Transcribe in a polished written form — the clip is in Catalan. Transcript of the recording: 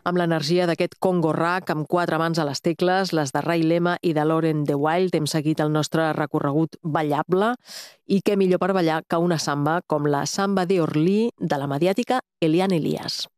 Amb l'energia d'aquest Congo Rack, amb 4 mans a les tecles, les de Ray Lema i de Lauren De Wild, hem seguit el nostre recorregut ballable. I què millor per ballar que una samba com la Samba de Orly de la mediàtica Eliane Elias.